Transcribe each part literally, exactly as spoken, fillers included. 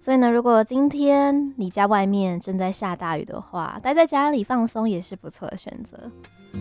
所以呢，如果今天你家外面正在下大雨的话，待在家里放松也是不错的选择。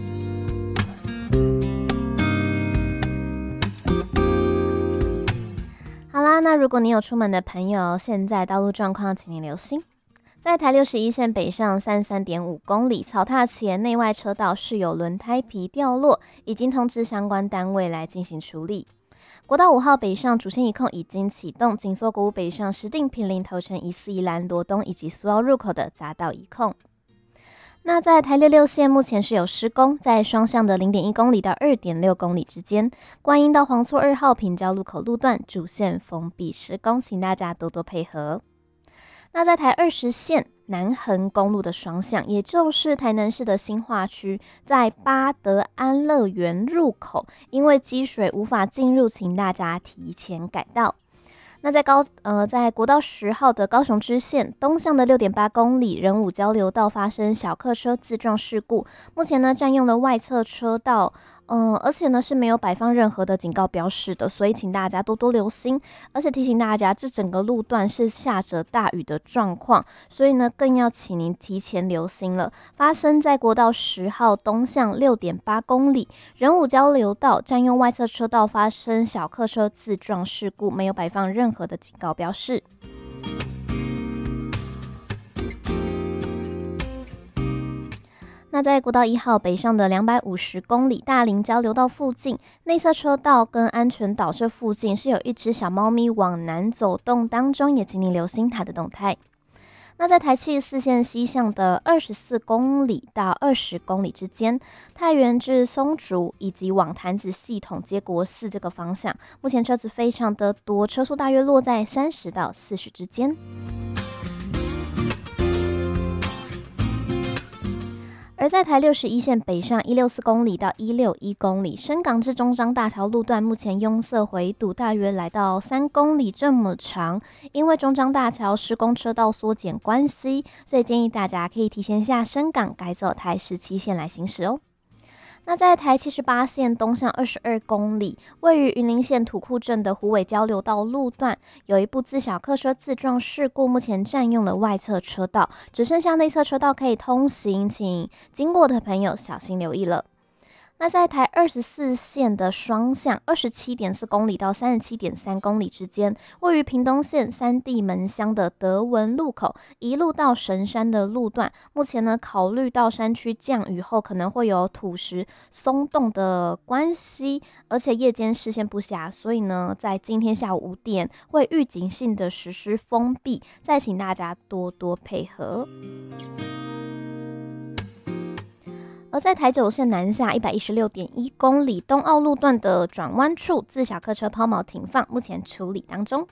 好啦，那如果你有出门的朋友，现在道路状况请你留心。在台六十一线北上三十三点五公里，草踏前内外车道是有轮胎皮掉落，已经通知相关单位来进行处理。国道五号北上主线一控已经启动，紧缩国五北上石碇坪林头城宜四宜兰罗东以及苏澳入口的匝道一控。那在台六六线目前是有施工，在双向的 零点一公里到 二点六公里之间，观音到黄厝二号平交路口路段主线封闭施工，请大家多多配合。那在台二十线南横公路的双向，也就是台南市的新化区，在八德安乐园入口，因为积水无法进入，请大家提前改道。那在高呃在国道十号的高雄支线东向的 六点八公里仁武交流道发生小客车自撞事故，目前呢占用了外侧车道，嗯、呃，而且呢是没有摆放任何的警告标示的，所以请大家多多留心，而且提醒大家，这整个路段是下着大雨的状况，所以呢更要请您提前留心了。发生在国道十号东向 六点八公里仁武交流道占用外侧车道发生小客车自撞事故，没有摆放任何的警告标示。那在国道一号北上的两百五十公里大林交流道附近，内侧车道跟安全岛这附近是有一只小猫咪往南走动当中，也请你留心它的动态。那在台七十四线西向的二十四公里到二十公里之间，太原至松竹以及往潭子系统接国四这个方向，目前车子非常的多，车速大约落在三十到四十之间。而在台六十一线北上一百六十四公里到一百六十一公里，深港至中彰大桥路段目前拥塞回堵大约来到三公里这么长，因为中彰大桥施工车道缩减关系，所以建议大家可以提前下深港改走台十七线来行驶哦。那在台七十八线东向二十二公里，位于云林县土库镇的虎尾交流道路段，有一部自小客车自撞事故，目前占用了外侧车道，只剩下内侧车道可以通行，请经过的朋友小心留意了。那在台二十四线的双向 二十七点四公里到 三十七点三公里之间，位于屏东县三地门乡的德文路口一路到神山的路段，目前呢考虑到山区降雨后可能会有土石松动的关系，而且夜间视线不佳，所以呢在今天下午五点会预警性的实施封闭，再请大家多多配合。而在台九线南下 一百一十六点一公里东澳路段的转弯处，自小客车抛锚停放，目前处理当中。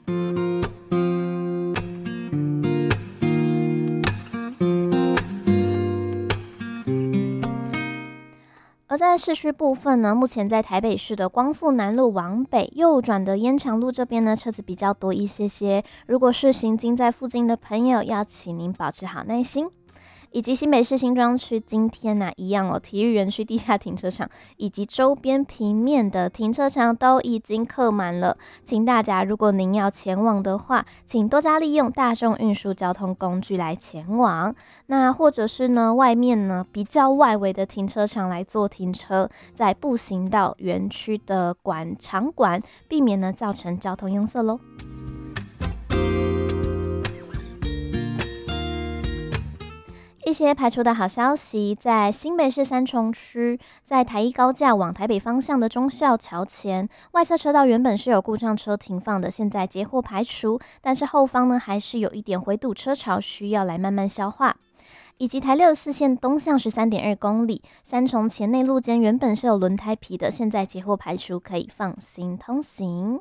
而在市区部分呢，目前在台北市的光复南路往北右转的烟肠路这边呢，车子比较多一些些，如果是行经在附近的朋友，要请您保持好耐心。以及新北市新庄区今天呢、啊、一样哦，体育园区地下停车场以及周边平面的停车场都已经客满了，请大家如果您要前往的话，请多加利用大众运输交通工具来前往，那或者是呢外面呢比较外围的停车场来做停车，再步行到园区的馆场馆，避免呢造成交通拥塞咯。一些排除的好消息，在新北市三重区，在台一高架往台北方向的忠孝桥前，外侧车道原本是有故障车停放的，现在截获排除，但是后方呢还是有一点回堵车潮，需要来慢慢消化。以及台六十四线东向 十三点二公里，三重前内路间原本是有轮胎皮的，现在截获排除，可以放心通行。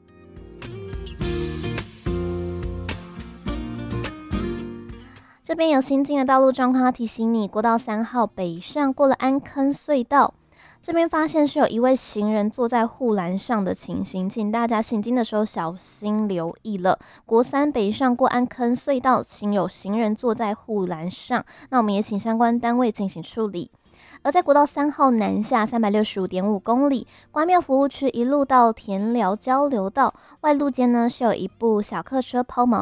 这边有新进的道路状况要提醒你，国道三号北上过了安坑隧道，这边发现是有一位行人坐在护栏上的情形，请大家行经的时候小心留意了。国三北上过安坑隧道，请有行人坐在护栏上，那我们也请相关单位进行处理。而在国道三号南下 三百六十五点五公里，关庙服务区一路到田寮交流道外路间呢，是有一部小客车抛锚